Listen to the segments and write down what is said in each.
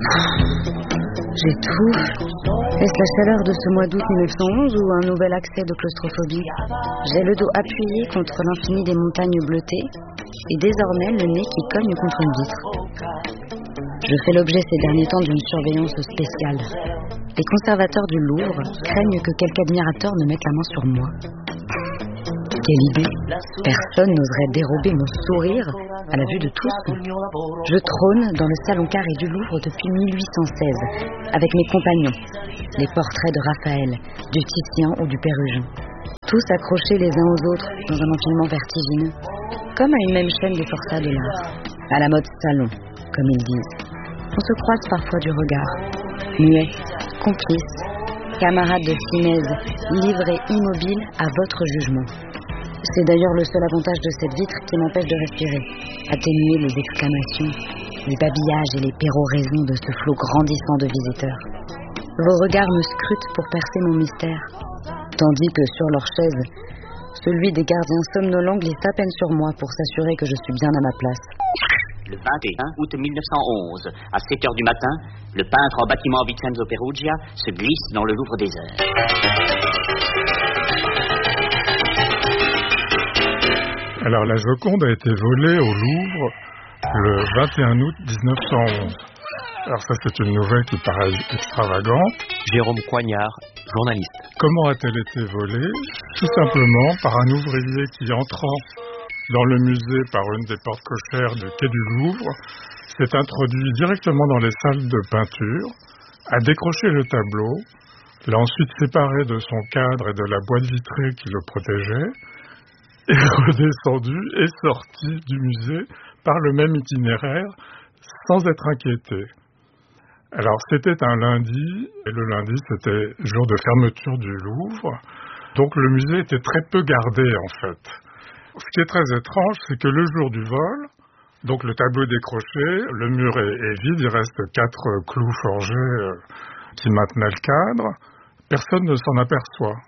J'étouffe. Est-ce la chaleur de ce mois d'août 1911 ou un nouvel accès de claustrophobie? J'ai le dos appuyé contre l'infini des montagnes bleutées et désormais le nez qui cogne contre une vitre. Je fais l'objet ces derniers temps d'une surveillance spéciale. Les conservateurs du Louvre craignent que quelque admirateur ne mette la main sur moi. Quelle idée! Personne n'oserait dérober mon sourire à la vue de tous. Je trône dans le salon carré du Louvre depuis 1816 avec mes compagnons, les portraits de Raphaël, du Titien ou du Pérugin, tous accrochés les uns aux autres dans un empilement vertigineux, comme à une même chaîne des forçats de l'art, à la mode salon, comme ils disent. On se croise parfois du regard, muets, complices, camarades de finesse, livrés immobiles à votre jugement. C'est d'ailleurs le seul avantage de cette vitre qui m'empêche de respirer, atténuer les exclamations, les babillages et les péroraisons de ce flot grandissant de visiteurs. Vos regards me scrutent pour percer mon mystère, tandis que sur leur chaise, celui des gardiens somnolents glisse à peine sur moi pour s'assurer que je suis bien à ma place. Le 21 août 1911, à 7 heures du matin, le peintre en bâtiment Vincenzo Perugia se glisse dans le Louvre des Heures. Alors, la Joconde a été volée au Louvre le 21 août 1911. Alors ça, c'est une nouvelle qui paraît extravagante. Jérôme Coignard, journaliste. Comment a-t-elle été volée? Tout simplement par un ouvrier qui, entrant dans le musée par une des portes cochères du quai du Louvre, s'est introduit directement dans les salles de peinture, a décroché le tableau, l'a ensuite séparé de son cadre et de la boîte vitrée qui le protégeait, est redescendu et sorti du musée par le même itinéraire sans être inquiété. Alors c'était un lundi, et le lundi c'était jour de fermeture du Louvre, donc le musée était très peu gardé en fait. Ce qui est très étrange, c'est que le jour du vol, donc le tableau est décroché, le mur est vide, il reste 4 clous forgés qui maintenaient le cadre, personne ne s'en aperçoit.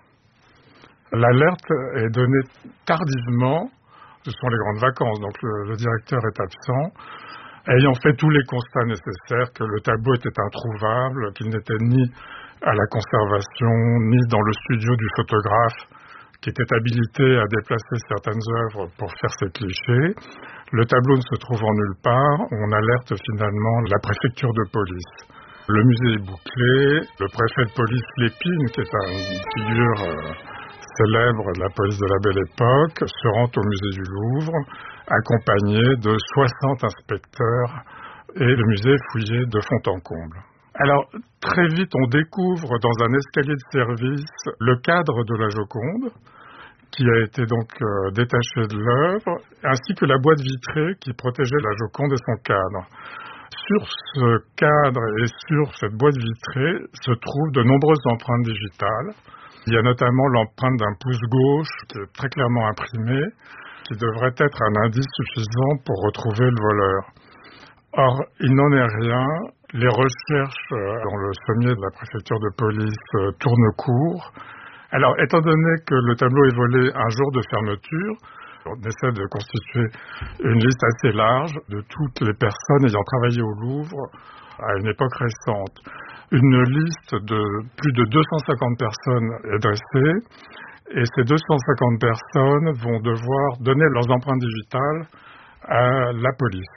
L'alerte est donnée tardivement, ce sont les grandes vacances, donc le directeur est absent, ayant fait tous les constats nécessaires que le tableau était introuvable, qu'il n'était ni à la conservation, ni dans le studio du photographe qui était habilité à déplacer certaines œuvres pour faire ses clichés. Le tableau ne se trouvant nulle part, on alerte finalement la préfecture de police. Le musée est bouclé, le préfet de police Lépine, qui est une figure célèbre de la police de la Belle Époque, se rend au musée du Louvre, accompagné de 60 inspecteurs, et le musée est fouillé de fond en comble. Alors, très vite, on découvre dans un escalier de service le cadre de la Joconde, qui a été donc détaché de l'œuvre, ainsi que la boîte vitrée qui protégeait la Joconde et son cadre. Sur ce cadre et sur cette boîte vitrée se trouvent de nombreuses empreintes digitales. Il y a notamment l'empreinte d'un pouce gauche qui est très clairement imprimée, qui devrait être un indice suffisant pour retrouver le voleur. Or, il n'en est rien. Les recherches dans le sommier de la préfecture de police tournent court. Alors, étant donné que le tableau est volé un jour de fermeture, on essaie de constituer une liste assez large de toutes les personnes ayant travaillé au Louvre à une époque récente. Une liste de plus de 250 personnes est dressée et ces 250 personnes vont devoir donner leurs empreintes digitales à la police.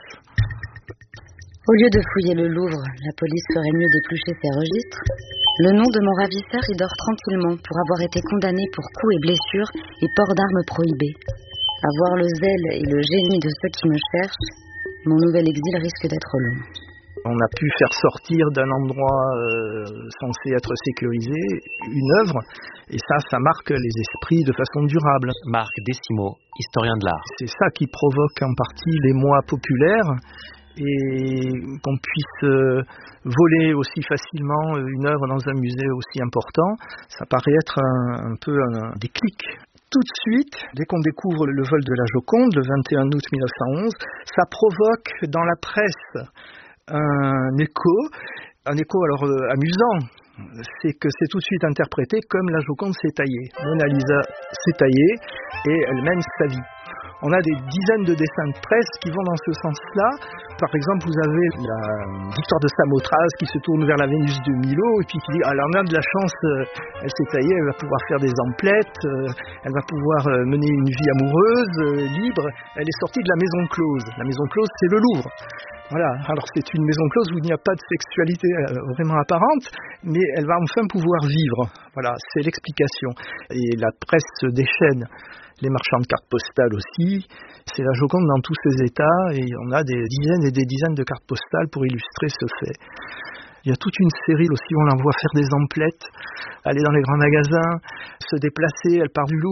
Au lieu de fouiller le Louvre, la police ferait mieux d'éplucher ses registres. Le nom de mon ravisseur y dort tranquillement pour avoir été condamné pour coups et blessures et port d'armes prohibées. Avoir le zèle et le génie de ceux qui me cherchent, mon nouvel exil risque d'être long. On a pu faire sortir d'un endroit censé être sécurisé une œuvre, et ça marque les esprits de façon durable. Marc Desimo, historien de l'art. C'est ça qui provoque en partie l'émoi populaire, et qu'on puisse voler aussi facilement une œuvre dans un musée aussi important, ça paraît être un peu un déclic. Tout de suite, dès qu'on découvre le vol de la Joconde, le 21 août 1911, ça provoque dans la presse un écho alors amusant. C'est que c'est tout de suite interprété comme la Joconde s'est taillée. Mona Lisa s'est taillée et elle mène sa vie. On a des dizaines de dessins de presse qui vont dans ce sens-là. Par exemple, vous avez la victoire de Samothrace qui se tourne vers la Vénus de Milo et puis qui dit alors on a de la chance, elle s'est taillée, elle va pouvoir faire des emplettes, elle va pouvoir mener une vie amoureuse, libre. Elle est sortie de la maison close. La maison close, c'est le Louvre. Voilà, alors c'est une maison close où il n'y a pas de sexualité vraiment apparente, mais elle va enfin pouvoir vivre. Voilà, c'est l'explication. Et la presse déchaîne les marchands de cartes postales aussi. C'est la Joconde dans tous ses états et on a des dizaines et des dizaines de cartes postales pour illustrer ce fait. Il y a toute une série aussi où on la voit faire des emplettes, aller dans les grands magasins, se déplacer, elle part du Louvre.